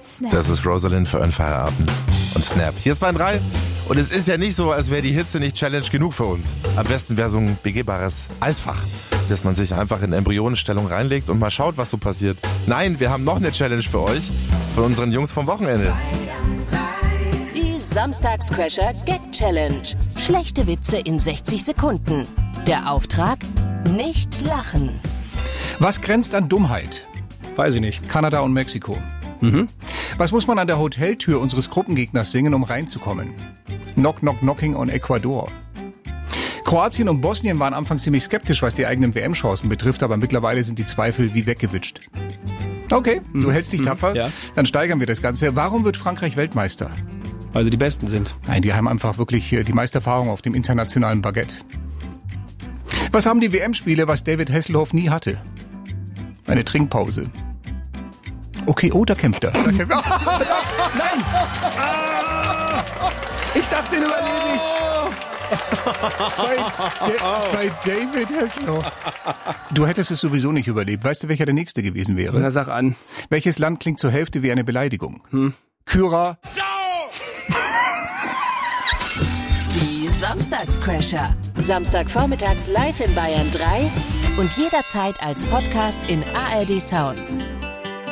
Das ist Rosalind für euren Feierabend. Und Snap. Hier ist Bayern 3. Und es ist ja nicht so, als wäre die Hitze nicht Challenge genug für uns. Am besten wäre so ein begehbares Eisfach, dass man sich einfach in Embryonenstellung reinlegt und mal schaut, was so passiert. Nein, wir haben noch eine Challenge für euch, von unseren Jungs vom Wochenende. Die Samstagscrasher Gag Challenge. Schlechte Witze in 60 Sekunden. Der Auftrag? Nicht lachen. Was grenzt an Dummheit? Weiß ich nicht. Kanada und Mexiko. Was muss man an der Hoteltür unseres Gruppengegners singen, um reinzukommen? Knock, knock, knocking on Ecuador. Kroatien und Bosnien waren anfangs ziemlich skeptisch, was die eigenen WM-Chancen betrifft, aber mittlerweile sind die Zweifel wie weggewitscht. Okay, du hältst dich tapfer, ja. Dann steigern wir das Ganze. Warum wird Frankreich Weltmeister? Weil sie die Besten sind. Nein, die haben einfach wirklich die meiste Erfahrung auf dem internationalen Baguette. Was haben die WM-Spiele, was David Hasselhoff nie hatte? Eine Trinkpause. Okay, oh, da kämpft er. Nein! Ich dachte, den überlebe ich. Bei David Hasselhoff. Du hättest es sowieso nicht überlebt. Weißt du, welcher der nächste gewesen wäre? Na, sag an. Welches Land klingt zur Hälfte wie eine Beleidigung? Kyra. Die Samstagscrasher. Samstagvormittags live in Bayern 3 und jederzeit als Podcast in ARD Sounds.